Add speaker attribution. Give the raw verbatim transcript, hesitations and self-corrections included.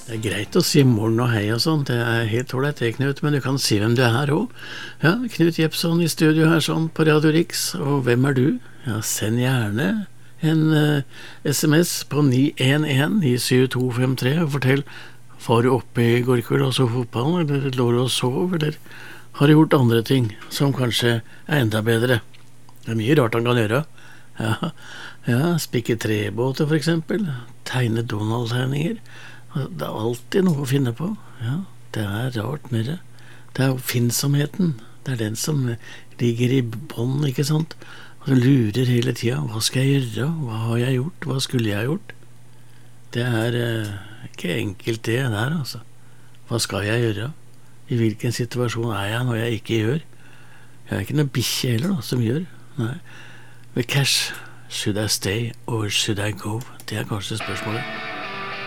Speaker 1: Det er greit å si morgen og hei og sånn, det er helt ålreit det, Knut, men du kan si hvem du er òg. Ja, Knut Jepson i studio her sånn på Radio Rix, og hvem er du? Ja, send gjerne en uh, sms på ni en en ni syv to fem tre og fortell, var du oppe i går kveld og så fotballen, eller lå du og sov, eller har du gjort andre ting som kanskje er enda bedre? Det er mye rart han kan gjøre. Ja, ja spikke trebåter for eksempel, tegne Donald-tegninger. Det er alltid noe å finne på. Ja, det er rart med det. Det er oppfinnsomheten. Det er den som ligger i bånd, ikke sant? Og den lurer hele tiden. Hva skal jeg gjøre? Hva har jeg gjort? Hva skulle jeg gjort? Det er eh, ikke enkelt det der, altså. Hva skal jeg gjøre? I hvilken situasjon er jeg når jeg ikke gjør? Jeg er ikke noe bikkje heller da, som gjør. Nei. Med cash, should I stay or should I go? Det er kanskje spørsmålet.